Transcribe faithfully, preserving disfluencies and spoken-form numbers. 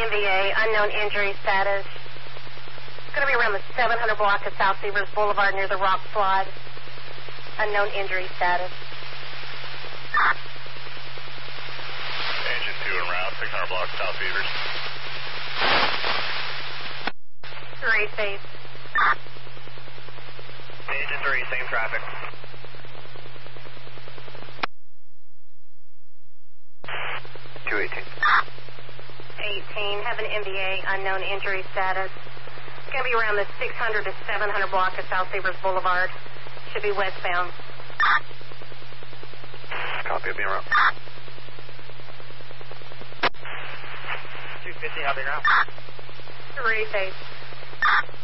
M V A, unknown injury status. It's going to be around the seven hundred block of South Severs Boulevard near the rock slide. Unknown injury status. Engine two en route, six hundred block South Severs. Three, safe. Engine three, same traffic. two eighteen. eighteen, have an M V A, unknown injury status. It's going to be around the six hundred to seven hundred block of South Severs Boulevard. Should be westbound. Copy, I'll be en route. two fifty, I'll be en route. Three, safe.